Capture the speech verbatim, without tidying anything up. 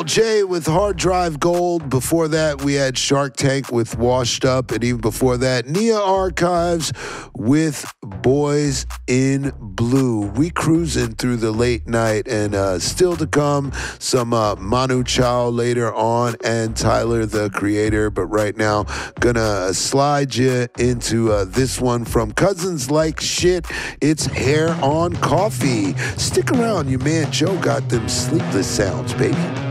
All J with Hard Drive Gold. Before that, we had Shark Tank with Washed Up. And even before that, Nia Archives with Boys in Blue. We cruising through the late night, and uh, still to come, some uh, Manu Chao later on and Tyler, the Creator. But right now, gonna slide you into uh, this one from Cousins Like Shit. It's Hair on Coffee. Stick around, your man Joe got them sleepless sounds, baby.